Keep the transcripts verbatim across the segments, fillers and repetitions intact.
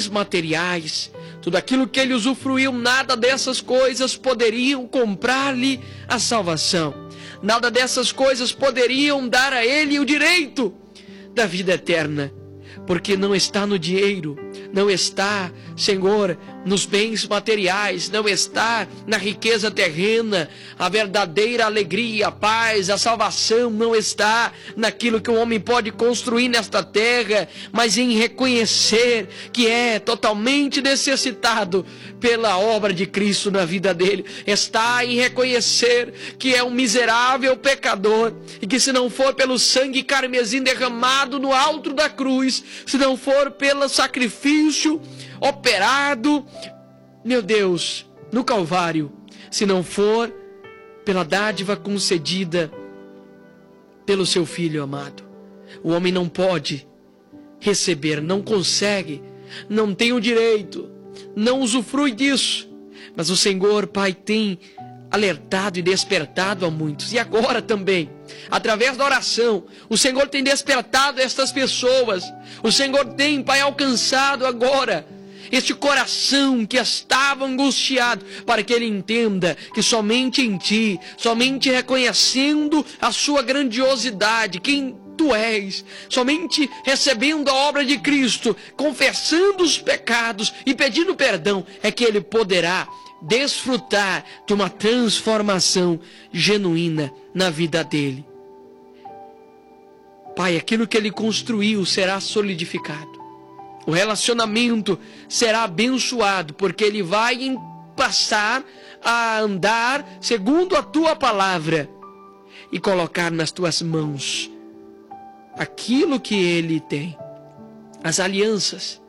bens materiais, tudo aquilo que ele usufruiu, nada dessas coisas poderiam comprar-lhe a salvação. Nada dessas coisas poderiam dar a ele o direito da vida eterna, porque não está no dinheiro, não está, Senhor, nos bens materiais, não está na riqueza terrena. A verdadeira alegria, a paz, a salvação não está naquilo que o homem pode construir nesta terra, mas em reconhecer que é totalmente necessitado pela obra de Cristo na vida dele. Está em reconhecer que é um miserável pecador e que, se não for pelo sangue carmesim derramado no alto da cruz, se não for pelo sacrifício operado, meu Deus, no Calvário, se não for pela dádiva concedida pelo seu Filho amado, o homem não pode receber, não consegue, não tem o direito, não usufrui disso. Mas o Senhor, Pai, tem alertado e despertado a muitos, e agora também, através da oração, o Senhor tem despertado estas pessoas. O Senhor tem, Pai, alcançado agora este coração que estava angustiado, para que ele entenda que somente em Ti, somente reconhecendo a Sua grandiosidade, quem Tu és, somente recebendo a obra de Cristo, confessando os pecados e pedindo perdão, é que ele poderá desfrutar de uma transformação genuína na vida dele. Pai, aquilo que ele construiu será solidificado. O relacionamento será abençoado, porque ele vai passar a andar segundo a Tua palavra e colocar nas Tuas mãos aquilo que ele tem, as alianças,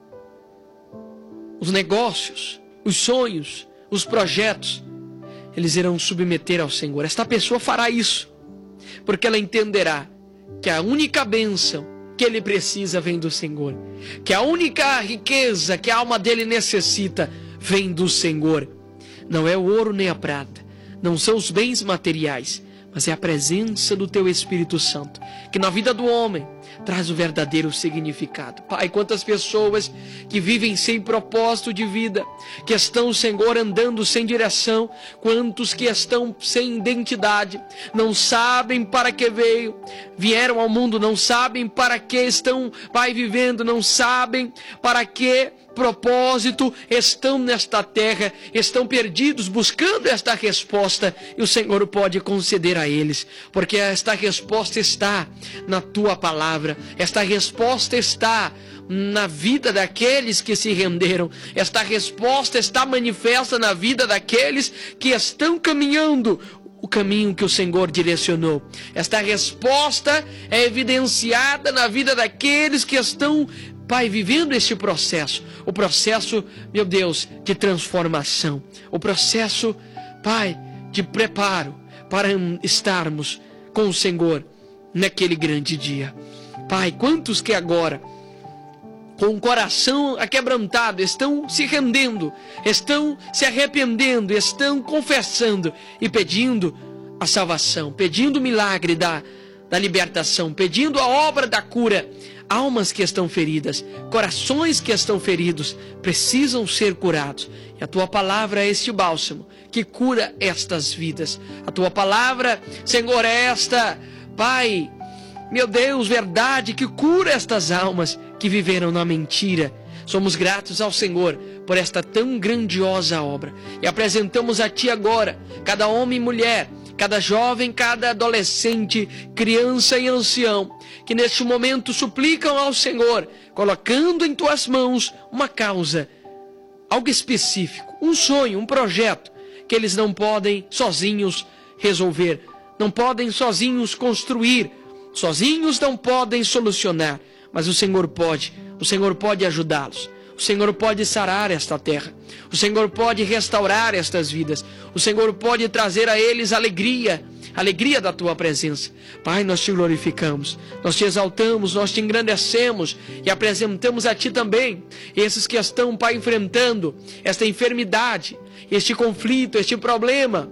os negócios, os sonhos, os projetos, eles irão submeter ao Senhor. Esta pessoa fará isso, porque ela entenderá que a única bênção que ele precisa vem do Senhor, que a única riqueza que a alma dele necessita vem do Senhor. Não é o ouro nem a prata, não são os bens materiais, mas é a presença do Teu Espírito Santo, que na vida do homem traz o verdadeiro significado. Pai, quantas pessoas que vivem sem propósito de vida, que estão, Senhor, andando sem direção, quantos que estão sem identidade, não sabem para que veio, vieram ao mundo, não sabem para que estão, Pai, vivendo, não sabem para que propósito estão nesta terra, estão perdidos buscando esta resposta, e o Senhor pode conceder a eles, porque esta resposta está na Tua palavra, esta resposta está na vida daqueles que se renderam, esta resposta está manifesta na vida daqueles que estão caminhando o caminho que o Senhor direcionou. Esta resposta é evidenciada na vida daqueles que estão, Pai, vivendo este processo, o processo, meu Deus, de transformação, o processo, Pai, de preparo para estarmos com o Senhor naquele grande dia. Pai, quantos que agora, com o coração aquebrantado, estão se rendendo, estão se arrependendo, estão confessando e pedindo a salvação, pedindo o milagre da, da libertação, pedindo a obra da cura. Almas que estão feridas, corações que estão feridos, precisam ser curados. E a Tua palavra é este bálsamo que cura estas vidas. A Tua palavra, Senhor, é esta, Pai, meu Deus, verdade que cura estas almas que viveram na mentira. Somos gratos ao Senhor por esta tão grandiosa obra. E apresentamos a Ti agora, cada homem e mulher, cada jovem, cada adolescente, criança e ancião, que neste momento suplicam ao Senhor, colocando em Tuas mãos uma causa, algo específico, um sonho, um projeto, que eles não podem sozinhos resolver, não podem sozinhos construir, sozinhos não podem solucionar, mas o Senhor pode, o Senhor pode ajudá-los. O Senhor pode sarar esta terra. O Senhor pode restaurar estas vidas. O Senhor pode trazer a eles alegria, alegria da Tua presença. Pai, nós Te glorificamos, nós Te exaltamos, nós Te engrandecemos e apresentamos a Ti também esses que estão, Pai, enfrentando esta enfermidade, este conflito, este problema,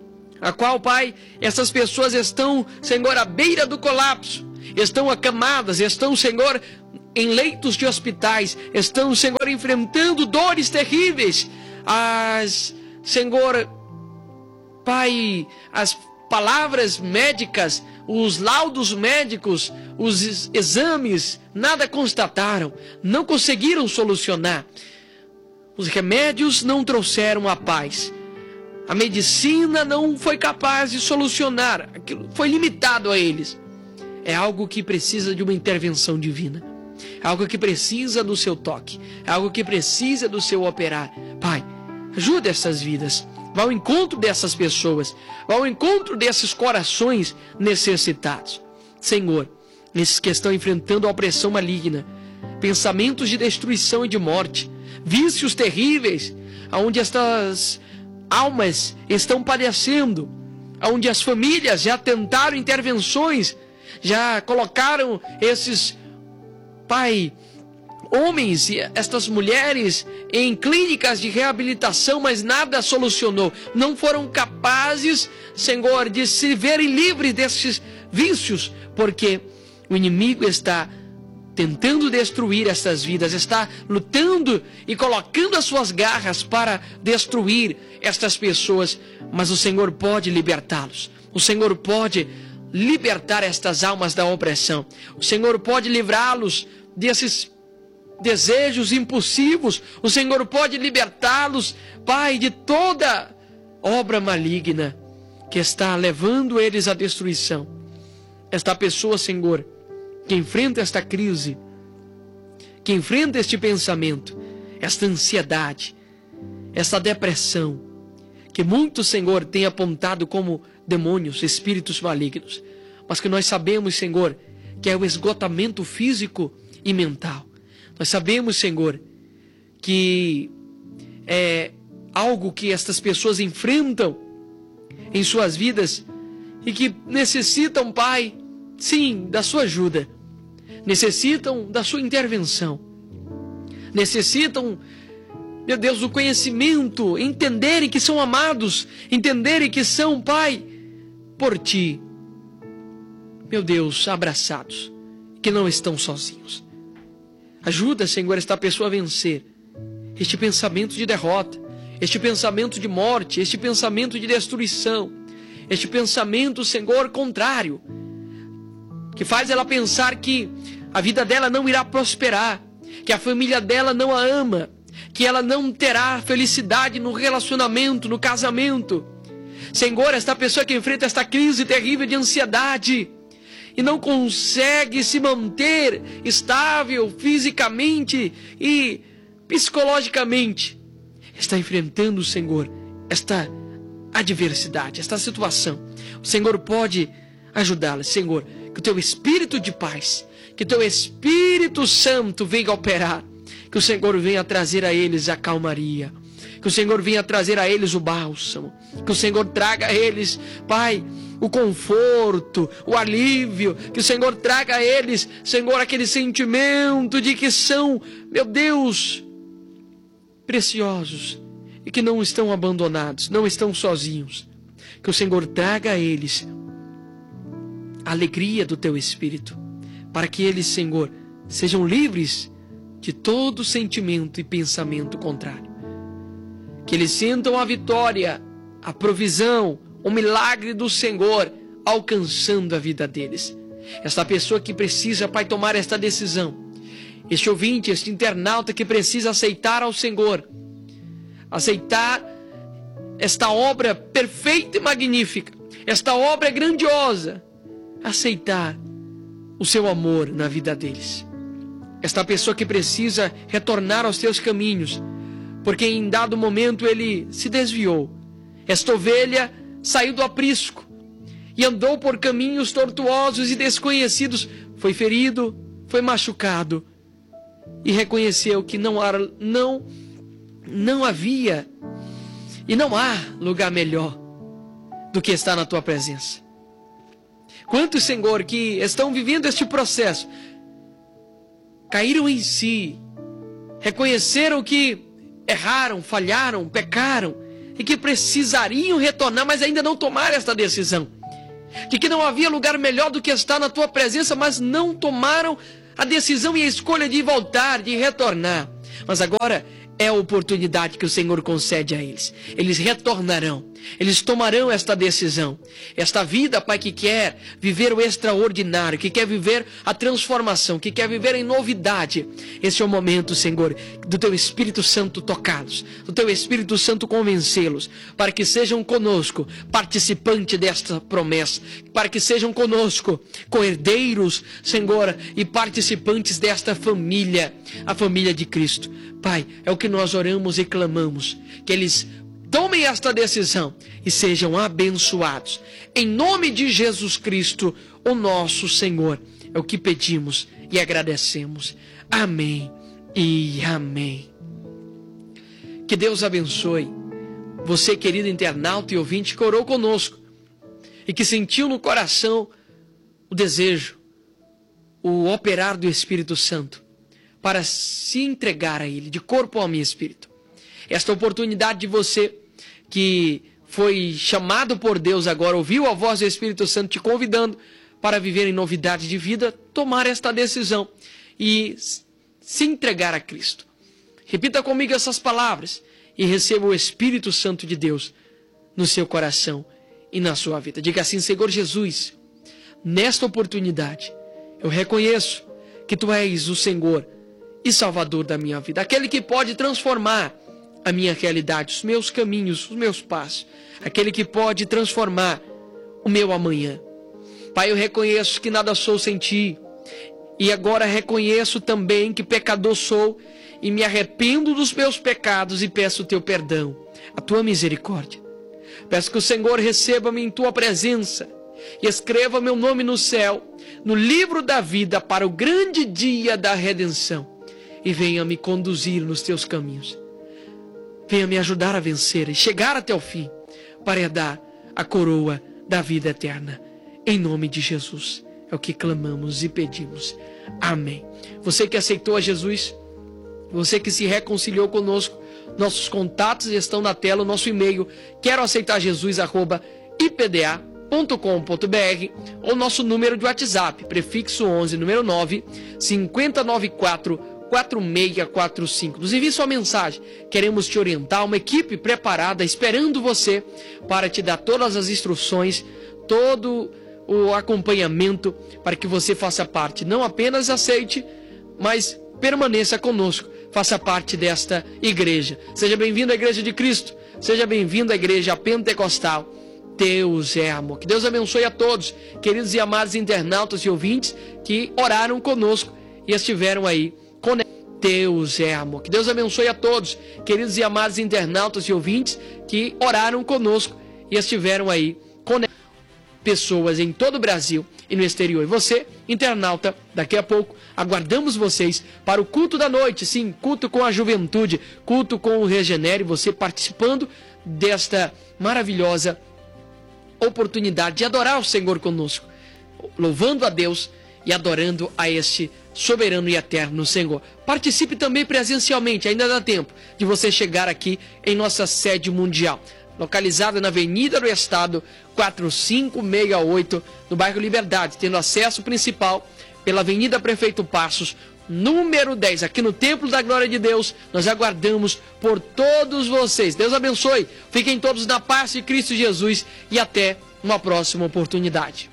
a qual, Pai, essas pessoas estão, Senhor, à beira do colapso, estão acamadas, estão, Senhor, em leitos de hospitais, estão, Senhor, enfrentando dores terríveis. As, Senhor, Pai, as palavras médicas, os laudos médicos, os exames, nada constataram, não conseguiram solucionar. Os remédios não trouxeram a paz. A medicina não foi capaz de solucionar, aquilo foi limitado a eles. É algo que precisa de uma intervenção divina. É algo que precisa do seu toque. É algo que precisa do seu operar. Pai, ajuda essas vidas. Vá ao encontro dessas pessoas. Vá ao encontro desses corações necessitados. Senhor, esses que estão enfrentando a opressão maligna, pensamentos de destruição e de morte, vícios terríveis, onde estas almas estão padecendo, onde as famílias já tentaram intervenções, já colocaram esses, Pai, homens e estas mulheres em clínicas de reabilitação, mas nada solucionou. Não foram capazes, Senhor, de se verem livres desses vícios, porque o inimigo está tentando destruir estas vidas, está lutando e colocando as suas garras para destruir estas pessoas, mas o Senhor pode libertá-los. O Senhor pode libertar estas almas da opressão. O Senhor pode livrá-los desses desejos impulsivos. O Senhor pode libertá-los, Pai, de toda obra maligna que está levando eles à destruição. Esta pessoa, Senhor, que enfrenta esta crise, que enfrenta este pensamento, esta ansiedade, esta depressão, que muitos, Senhor, têm apontado como demônios, espíritos malignos, mas que nós sabemos, Senhor, que é o esgotamento físico e mental. Nós sabemos, Senhor, que é algo que estas pessoas enfrentam em suas vidas e que necessitam, Pai, sim, da sua ajuda, necessitam da sua intervenção, necessitam, meu Deus, do conhecimento, entenderem que são amados, entenderem que são, Pai, por Ti, meu Deus, abraçados, que não estão sozinhos. Ajuda, Senhor, esta pessoa a vencer este pensamento de derrota, este pensamento de morte, este pensamento de destruição, este pensamento, Senhor, contrário, que faz ela pensar que a vida dela não irá prosperar, que a família dela não a ama, que ela não terá felicidade no relacionamento, no casamento. Senhor, esta pessoa que enfrenta esta crise terrível de ansiedade e não consegue se manter estável fisicamente e psicologicamente, está enfrentando, Senhor, esta adversidade, esta situação. O Senhor pode ajudá-la, Senhor, que o Teu Espírito de paz, que o Teu Espírito Santo venha operar, que o Senhor venha trazer a eles a calmaria, que o Senhor venha trazer a eles o bálsamo, que o Senhor traga a eles, Pai, o conforto, o alívio, que o Senhor traga a eles, Senhor, aquele sentimento de que são, meu Deus, preciosos e que não estão abandonados, não estão sozinhos. Que o Senhor traga a eles a alegria do Teu Espírito, para que eles, Senhor, sejam livres de todo sentimento e pensamento contrário. Que eles sintam a vitória, a provisão, o milagre do Senhor alcançando a vida deles. Esta pessoa que precisa, Pai, tomar esta decisão, este ouvinte, este internauta que precisa aceitar ao Senhor, aceitar esta obra perfeita e magnífica, esta obra grandiosa, aceitar o Seu amor na vida deles. Esta pessoa que precisa retornar aos Teus caminhos, porque em dado momento ele se desviou. Esta ovelha saiu do aprisco e andou por caminhos tortuosos e desconhecidos, foi ferido, foi machucado e reconheceu que não, há, não, não havia e não há lugar melhor do que estar na Tua presença. Quantos, Senhor, que estão vivendo este processo, caíram em si, reconheceram que erraram, falharam, pecaram e que precisariam retornar, mas ainda não tomaram esta decisão. De que não havia lugar melhor do que estar na Tua presença, mas não tomaram a decisão e a escolha de voltar, de retornar. Mas agora é a oportunidade que o Senhor concede a eles. Eles retornarão. Eles tomarão esta decisão. Esta vida, Pai, que quer viver o extraordinário, que quer viver a transformação, que quer viver em novidade. Esse é o momento, Senhor, do Teu Espírito Santo tocá-los, do Teu Espírito Santo convencê-los, para que sejam conosco participantes desta promessa, para que sejam conosco co-herdeiros, Senhor, e participantes desta família, a família de Cristo. Pai, é o que nós oramos e clamamos, que eles tomem esta decisão e sejam abençoados. Em nome de Jesus Cristo, o nosso Senhor, é o que pedimos e agradecemos. Amém e amém. Que Deus abençoe você, querido internauta e ouvinte, que orou conosco e que sentiu no coração o desejo, o operar do Espírito Santo, para se entregar a Ele, de corpo, alma e espírito. Esta oportunidade de você que foi chamado por Deus agora, ouviu a voz do Espírito Santo te convidando para viver em novidade de vida, tomar esta decisão e se entregar a Cristo. Repita comigo essas palavras e receba o Espírito Santo de Deus no seu coração e na sua vida. Diga assim: Senhor Jesus, nesta oportunidade eu reconheço que Tu és o Senhor e Salvador da minha vida, aquele que pode transformar a minha realidade, os meus caminhos, os meus passos, aquele que pode transformar o meu amanhã. Pai, eu reconheço que nada sou sem Ti, e agora reconheço também que pecador sou, e me arrependo dos meus pecados e peço o Teu perdão, a Tua misericórdia. Peço que o Senhor receba-me em Tua presença e escreva meu nome no céu, no livro da vida, para o grande dia da redenção, e venha me conduzir nos Teus caminhos. Venha me ajudar a vencer e chegar até o fim, para herdar a coroa da vida eterna. Em nome de Jesus, é o que clamamos e pedimos. Amém. Você que aceitou a Jesus, você que se reconciliou conosco, nossos contatos estão na tela, o nosso e-mail, quero aceitar Jesus, arroba i p d a ponto com ponto b r, ou nosso número de WhatsApp, prefixo onze, número nove, cinco zero nove quatro, quatro seis quatro cinco. Nos envie sua mensagem. Queremos te orientar, uma equipe preparada esperando você para te dar todas as instruções, todo o acompanhamento para que você faça parte. Não apenas aceite, mas permaneça conosco, faça parte desta igreja. Seja bem-vindo à Igreja de Cristo, seja bem-vindo à Igreja Pentecostal. Deus é amor. Que Deus abençoe a todos, queridos e amados internautas e ouvintes que oraram conosco e estiveram aí. Deus é amor. Que Deus abençoe a todos, queridos e amados internautas e ouvintes que oraram conosco e estiveram aí com pessoas em todo o Brasil e no exterior. E você, internauta, daqui a pouco aguardamos vocês para o culto da noite. Sim, culto com a juventude, culto com o Regenere, você participando desta maravilhosa oportunidade de adorar o Senhor conosco, louvando a Deus e adorando a este soberano e eterno Senhor. Participe também presencialmente, ainda dá tempo de você chegar aqui em nossa sede mundial, localizada na Avenida do Estado quatro cinco seis oito, no bairro Liberdade, tendo acesso principal pela Avenida Prefeito Passos, número dez, aqui no Templo da Glória de Deus. Nós aguardamos por todos vocês. Deus abençoe, fiquem todos na paz de Cristo Jesus e até uma próxima oportunidade.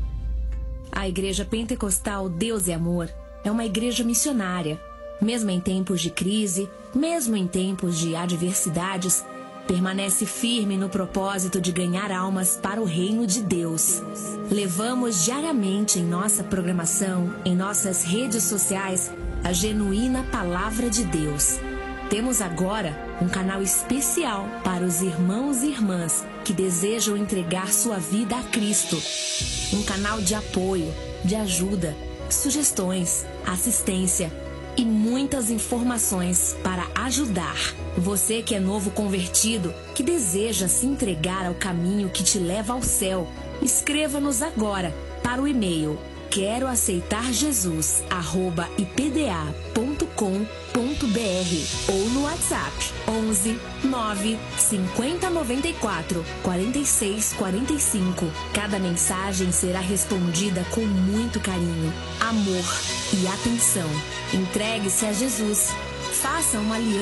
A Igreja Pentecostal Deus é Amor é uma igreja missionária. Mesmo em tempos de crise, mesmo em tempos de adversidades, permanece firme no propósito de ganhar almas para o reino de Deus. Levamos diariamente em nossa programação, em nossas redes sociais, a genuína Palavra de Deus. Temos agora um canal especial para os irmãos e irmãs que desejam entregar sua vida a Cristo. Um canal de apoio, de ajuda, sugestões, assistência e muitas informações para ajudar. Você que é novo convertido, que deseja se entregar ao caminho que te leva ao céu, escreva-nos agora para o e-mail quero aceitar Jesus arroba i p d a ponto com ponto ponto b r ou no WhatsApp onze nove cinquenta noventa e quatro quarenta e seis quarenta e cinco. Cada mensagem será respondida com muito carinho, amor e atenção. Entregue-se a Jesus. Faça uma aliança.